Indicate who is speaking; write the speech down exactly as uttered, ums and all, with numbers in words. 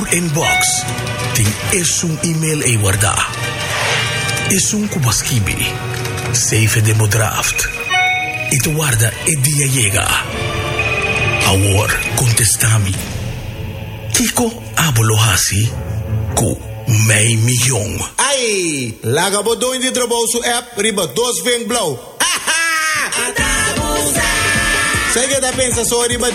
Speaker 1: your inbox. Ting isung email ay warda. Isung kubaskibi. Safe demo draft. Ito warda e dia llega. Awor contestami. Kiko abolohasi ku may milyon.
Speaker 2: Ay, laga bo do hindi trabaho su app riba dos veng blow. Sige da pensa sorry ba